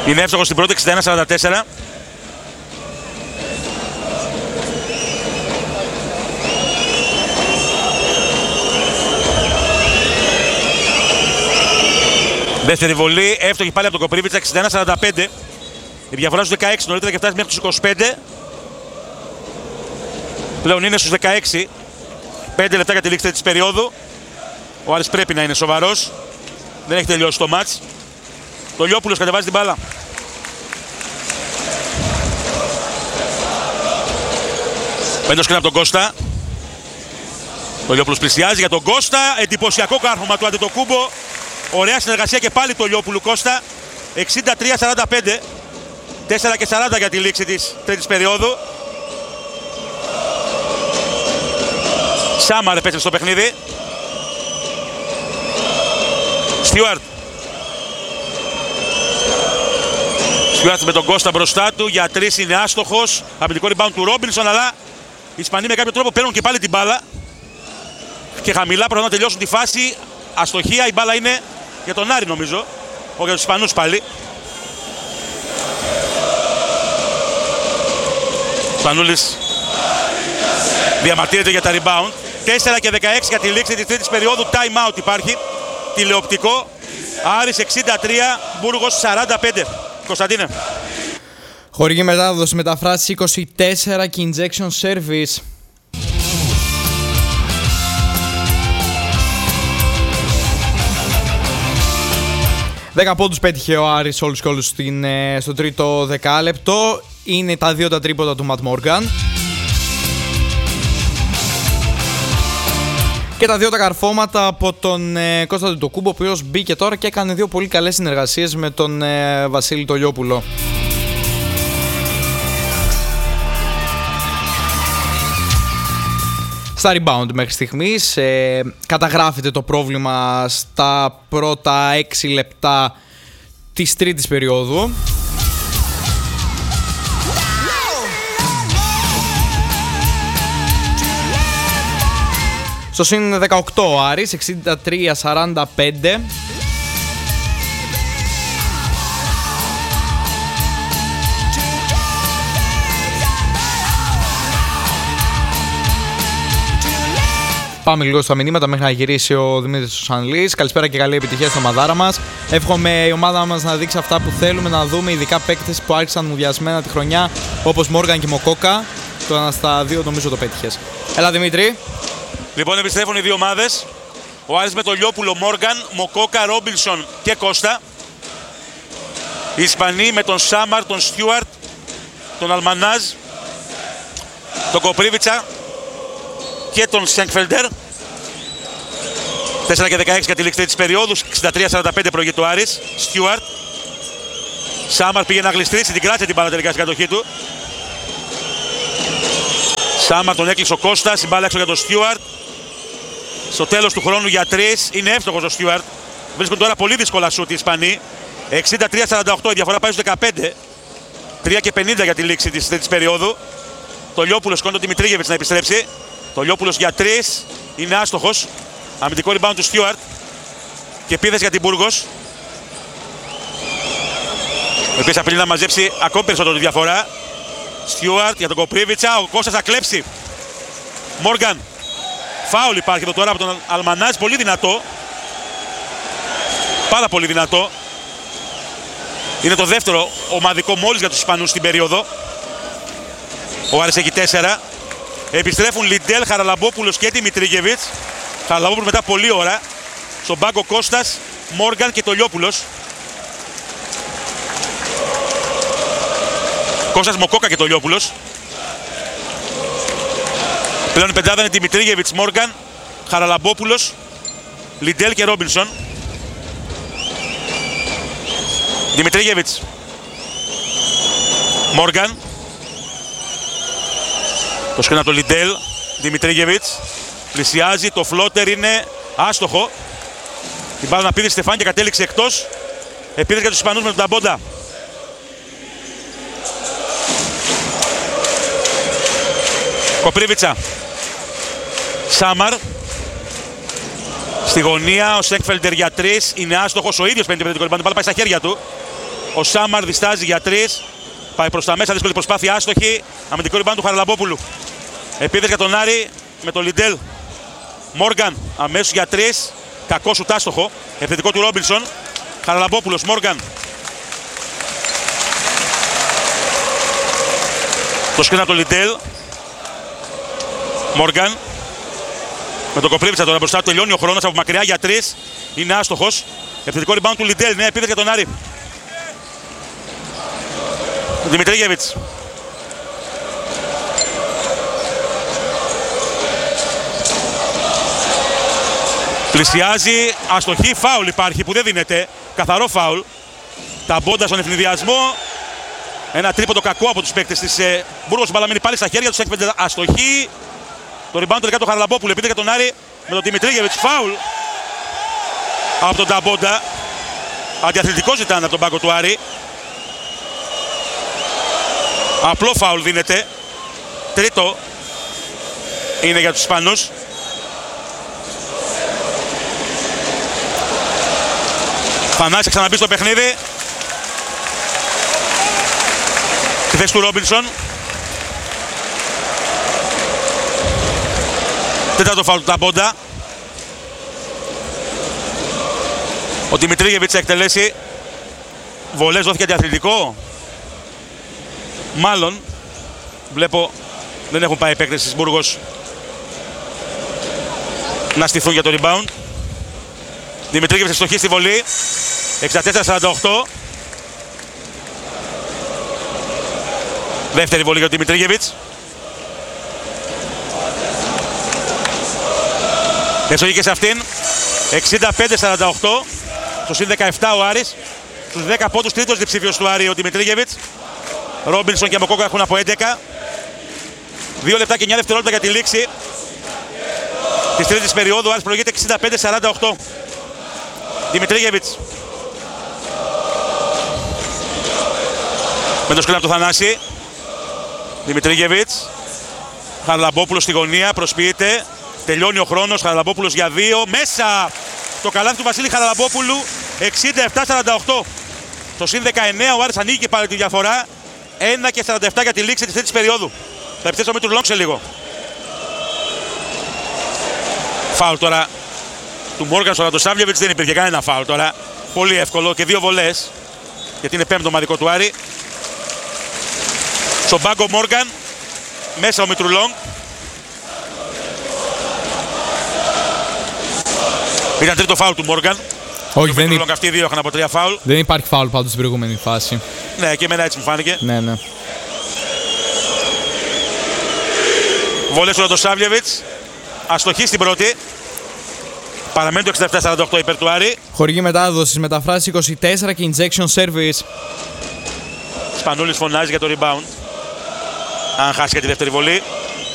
Είναι εύστοχος στην πρώτη, 61-44. Δεύτερη βολή, εύστοχη πάλι από τον Κοπρίβιτσα, 61-45. Η διαφορά στους 16, νωρίτερα και φτάσει μέχρι τους 25. Πλέον είναι στους 16. 5 λεπτά για τη λήξη της περίοδου. Ο Άρης πρέπει να είναι σοβαρός. Δεν έχει τελειώσει το μάτς. Το Λιόπουλος κατεβάζει την μπάλα. Πέντος και από τον Κώστα. Το Λιόπουλος πλησιάζει για τον Κώστα. Εντυπωσιακό κάρφωμα του Αντετοκούμπο. Ωραία συνεργασία και πάλι το Λιόπουλου Κώστα. 63-45. 4 και 40 για τη λήξη της τρίτης περίοδου. Σάμαρ επέστρεψε στο παιχνίδι. Στιούαρτ. Στιούαρτ με τον Κώστα μπροστά του. Για 3 είναι άστοχος. Αμυντικό rebound του Ρόμπινσον, αλλά οι Ισπανοί με κάποιο τρόπο παίρνουν και πάλι την μπάλα. Και χαμηλά προσπαθούν να τελειώσουν τη φάση. Αστοχία, η μπάλα είναι για τον Άρη νομίζω. Όχι για τους Ισπανούς πάλι. Σπανούλης διαμαρτύρεται για τα rebound. 4 και 16 για τη λήξη της τρίτης περίοδου. Time out υπάρχει. Τηλεοπτικό. Άρης 63, Μπούργος 45. Κωνσταντίνε. Χορηγή μετάδοση μεταφράση 24 και injection service. Δέκα πόντους πέτυχε ο Άρης όλους και όλους στο τρίτο δεκάλεπτο. Είναι τα 2 τα τρίποτα του Ματ Μόργαν. Και τα 2 τα καρφώματα από τον Κώστα Αντετοκούμπο, ο οποίος μπήκε τώρα και έκανε 2 πολύ καλές συνεργασίες με τον Βασίλη το Λιόπουλο. Στα rebound μέχρι στιγμής καταγράφεται το πρόβλημα στα πρώτα 6 λεπτά της τρίτης περίοδου. Στο συν 18 ο Άρης, 63-45. Πάμε λίγο στα μηνύματα μέχρι να γυρίσει ο Δημήτρης Σουσανλής. Καλησπέρα και καλή επιτυχία στην ομαδάρα μας. Εύχομαι η ομάδα μας να δείξει αυτά που θέλουμε να δούμε, ειδικά παίκτες που άρχισαν μουδιασμένα τη χρονιά, όπως Μόργαν και Μοκόκα. Το ένα στα 2 νομίζω το πέτυχες. Έλα Δημήτρη. Λοιπόν, επιστρέφουν οι δύο ομάδες. Ο Άρης με τον Λιόπουλο, Μόργαν, Μοκόκα, Ρόμπινσον και Κώστα. Οι Ισπανοί με τον Σάμαρ, τον Στιούαρτ, τον Αλμανάζ, τον Κοπρίβιτσα και τον Σέγκφελντερ. 4 και 16 για τη λήξη της περίοδου. 63-45 προηγείται ο Άρης. Στιούαρτ. Σάμαρ πήγε να γλιστρήσει, την κράτησε την μπάλα τελικά στην κατοχή του. Σάμαρ τον έκλεισε ο Κώστας, η μπάλα έξω για τον Στιούαρτ. Στο τέλος του χρόνου για 3 είναι εύστοχος ο Στιούαρτ. Βρίσκουν τώρα πολύ δύσκολα σουτ οι Ισπανοί. 63-48, η διαφορά πάει στους 15. 3 και 50 για τη λήξη της τρίτης περίοδου. Το Λιόπουλος σηκώνει τον Δημητρίγεβιτς να επιστρέψει. Το Λιόπουλος για 3 είναι άστοχος. Αμυντικό rebound του Στιούαρτ. Και επίθεση για την Μπούργος. Ο οποίος απειλεί να μαζέψει ακόμη περισσότερο τη διαφορά. Στιούαρτ για τον Κοπρίβιτσα. Ο Κώστας θα κλέψει. Μόργαν. Φάουλ υπάρχει εδώ τώρα από τον Αλμανάζ. Πολύ δυνατό. Πάρα πολύ δυνατό. Είναι το δεύτερο ομαδικό μόλις για τους Ισπανούς στην περίοδο. Ο Άρης έχει 4. Επιστρέφουν Λιντέλ, Χαραλαμπόπουλος και Δημητρίγεβιτς. Χαραλαμπόπουλος μετά πολλή ώρα. Στον πάγκο Κώστας, Μόργαν και το Λιόπουλος. Κώστας, Μοκόκα και το Λιόπουλος. Πλέον η πεντάδα είναι Δημητρίγεβιτς, Μόργαν, Χαραλαμπόπουλος, Λιντέλ και Ρόμπινσον. Δημητρίγεβιτς, Μόργαν. Το σκριν από το Λιντέλ, Δημητρίγεβιτς. Πλησιάζει, το φλότερ είναι άστοχο. Την μπάλα να πήρε Στεφάν και κατέληξε εκτός. Επίθεση για τους Ισπανούς με τον Ταμπόντα. Κοπρίβιτσα. Σάμαρ. Στη γωνία ο Σέγκφελντερ για 3. Είναι άστοχος, ο ίδιος παίρνει την πεντηκολυμπάνη. Την μπάλα πάει στα χέρια του. Ο Σάμαρ διστάζει για 3. Πάει προς τα μέσα, δύσκολη προσπάθεια, άστοχη. Αμυντικό rebound του Χαραλαμπόπουλου. Επίδεση για τον Άρη με τον Λιντέλ. Μόργαν αμέσως για 3. Κακό σουτ, άστοχο. Επιθετικό του Ρόμπινσον. Χαραλαμπόπουλος, Μόργαν. Το σκριν από τον Λιντέλ. Μόργαν. Με τον Κοπρίβιτσα τώρα μπροστά του, τελειώνει ο χρόνος από μακριά για 3. Είναι άστοχος. Επιθετικό rebound του Λιντέλ. Νέα επίδεση για τον Άρη. Δημητρίγεβιτς. Πλησιάζει, αστοχή, φάουλ υπάρχει που δεν δίνεται. Καθαρό φάουλ. Ταμπόντα στον ευνηδιασμό. Ένα τρίποντο κακό από τους παίκτες της Μπούργος. Μπαλαμένη πάλι στα χέρια τους. Έχει 5 αστοχή. Το rebound τελικά του Χαραλαμπόπουλου. Επίδεση για τον Άρη με τον Δημητρίγεβιτς. Φάουλ από τον Ταμπόντα. Αντιαθλητικό ζητάνε από τον πάγκο του Άρη. Απλό φάουλ δίνεται. Τρίτο είναι για τους Ισπανούς. Θανάσης ξαναμπεί στο παιχνίδι. Στη θέση του Ρόμπινσον. Τέταρτο φάουλ του Ταμπόντα. Ο Δημητρίγεβιτς θα εκτελέσει. Βολές δόθηκε αντιαθλητικό. Μάλλον. Βλέπω δεν έχουν πάει παίκτες της Μπούργος να στηθούν για το rebound. Δημητρίγεβιτς ευστοχή στη βολή. 64-48. Δεύτερη βολή για τον Δημητρίγεβιτς. Ευστοχή και σε αυτήν. 65-48. Στο συν 17 ο Άρης. Στους 10 πόντους τρίτος διψήφιος του Άρη ο Δημητρίγεβιτς. Ρόμπινσον και Μοκόκο έχουν από 11. 2 λεπτά και 9 δευτερόλεπτα για τη λήξη της τρίτης περίοδου. Ο Άρης προηγείται 65-48. Δημητρίγεβιτς. Με το σκριν από το Θανάση. Δημητρίγεβιτς. Χαραλαμπόπουλος στη γωνία. Προσποιείται. Τελειώνει ο χρόνος. Χαραλαμπόπουλος για 2. Μέσα. Το καλάθι του Βασίλη Χαραλαμπόπουλου. 67-48. Στο συν 19 ο Άρης ανοίγει και πάλι τη διαφορά. 1:47 για τη λήξη της τρίτης περίοδου. Θα επιστρέψει ο Μήτρου Λόγκ σε λίγο. Φάουλ τώρα του Μόργαν στο Ραντοσάβλιεβιτς. Δεν υπήρχε κανένα φάουλ τώρα. Πολύ εύκολο και 2 βολές. Γιατί είναι πέμπτο ομαδικό του Άρη. Στον πάγκο Μόργαν. Μέσα ο Μήτρου Λόγκ. Ήταν τρίτο φάουλ του Μόργαν. Όχι, δεν είναι. Αυτοί οι δύο είχαν από 3 φάουλ. Δεν υπάρχει φάουλ πάντως στην προηγούμενη φάση. Ναι, και εμένα έτσι μου φάνηκε. Ναι. Βολές του Ραντοσάβλιεβιτς. Αστοχή στην πρώτη. Παραμένει το 67-48 υπέρ του Άρη. Χορηγή μετάδοσης, μεταφράση 24 και injection service. Σπανούλης φωνάζει για το rebound. Αν χάσει και τη δεύτερη βολή.